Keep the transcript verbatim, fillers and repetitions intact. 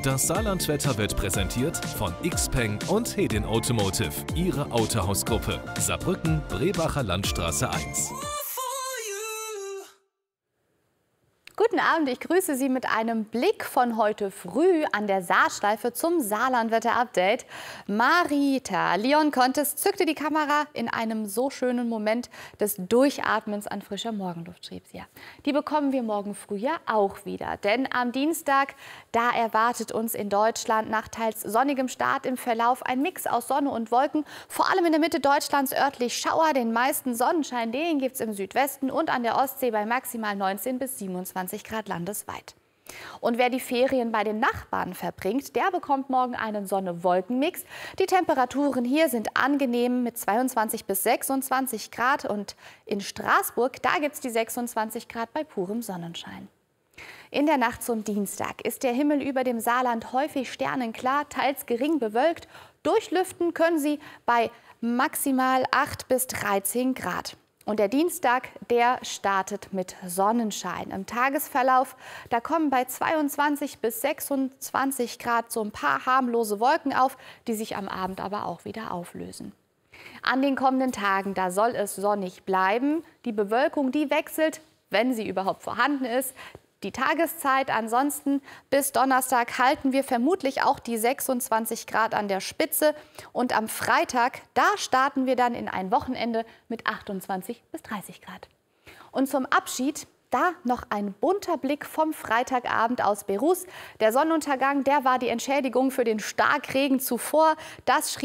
Das Saarlandwetter wird präsentiert von Xpeng und Hedin Automotive, Ihre Autohausgruppe. Saarbrücken, Brebacher Landstraße eins. Guten Abend, ich grüße Sie mit einem Blick von heute früh an der Saarschleife zum Saarlandwetter-Update. Marita Leon Contes zückte die Kamera in einem so schönen Moment des Durchatmens an frischer Morgenluft, schrieb sie. Ja. Die bekommen wir morgen früh ja auch wieder, denn am Dienstag, da erwartet uns in Deutschland nach teils sonnigem Start im Verlauf ein Mix aus Sonne und Wolken. Vor allem in der Mitte Deutschlands örtlich Schauer, den meisten Sonnenschein, den gibt es im Südwesten und an der Ostsee bei maximal neunzehn bis siebenundzwanzig Grad landesweit. Und wer die Ferien bei den Nachbarn verbringt, der bekommt morgen einen Sonne-Wolken-Mix. Die Temperaturen hier sind angenehm mit zweiundzwanzig bis sechsundzwanzig Grad und in Straßburg, da gibt es die sechsundzwanzig Grad bei purem Sonnenschein. In der Nacht zum Dienstag ist der Himmel über dem Saarland häufig sternenklar, teils gering bewölkt. Durchlüften können sie bei maximal acht bis dreizehn Grad. Und der Dienstag, der startet mit Sonnenschein. Im Tagesverlauf, da kommen bei zweiundzwanzig bis sechsundzwanzig Grad so ein paar harmlose Wolken auf, die sich am Abend aber auch wieder auflösen. An den kommenden Tagen, da soll es sonnig bleiben. Die Bewölkung, die wechselt, wenn sie überhaupt vorhanden ist. Die Tageszeit ansonsten bis Donnerstag halten wir vermutlich auch die sechsundzwanzig Grad an der Spitze. Und am Freitag, da starten wir dann in ein Wochenende mit achtundzwanzig bis dreißig Grad. Und zum Abschied, da noch ein bunter Blick vom Freitagabend aus Berus. Der Sonnenuntergang, der war die Entschädigung für den Starkregen zuvor. Das schrieb